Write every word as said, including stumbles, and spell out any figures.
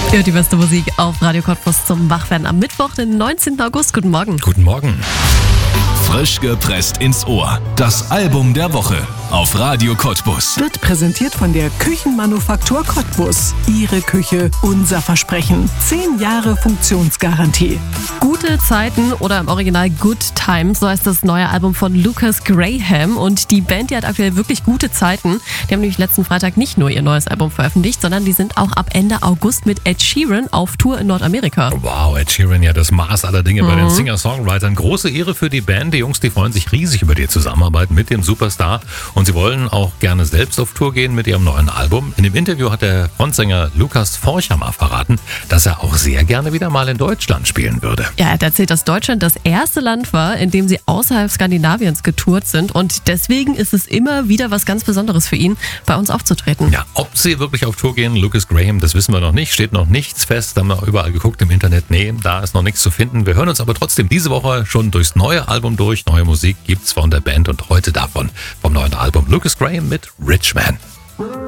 Ja, die beste Musik auf Radio Cottbus zum Wachwerden am Mittwoch, den neunzehnten August. Guten Morgen. Guten Morgen. Frisch gepresst ins Ohr. Das Album der Woche auf Radio Cottbus. Wird präsentiert von der Küchenmanufaktur Cottbus. Ihre Küche, unser Versprechen. Zehn Jahre Funktionsgarantie. Gute Zeiten oder im Original Good Times, so heißt das neue Album von Lucas Graham. Und die Band, die hat aktuell wirklich gute Zeiten. Die haben nämlich letzten Freitag nicht nur ihr neues Album veröffentlicht, sondern die sind auch ab Ende August mit Ed Sheeran auf Tour in Nordamerika. Wow, Ed Sheeran, ja das Maß aller Dinge mhm. bei den Singer-Songwritern. Große Ehre für die Band. Die Jungs, die freuen sich riesig über die Zusammenarbeit mit dem Superstar. Und sie wollen auch gerne selbst auf Tour gehen mit ihrem neuen Album. In dem Interview hat der Frontsänger Lukas Forchhammer verraten, dass er auch sehr gerne wieder mal in Deutschland spielen würde. Ja, er hat erzählt, dass Deutschland das erste Land war, in dem sie außerhalb Skandinaviens getourt sind. Und deswegen ist es immer wieder was ganz Besonderes für ihn, bei uns aufzutreten. Ja, ob sie wirklich auf Tour gehen, Lucas Graham, das wissen wir noch nicht. Steht noch nichts fest. Da haben wir überall geguckt im Internet. Nee, da ist noch nichts zu finden. Wir hören uns aber trotzdem diese Woche schon durchs neue Album durch. Neue Musik gibt's von der Band und heute davon vom neuen Album Lucas Graham mit Rich Man.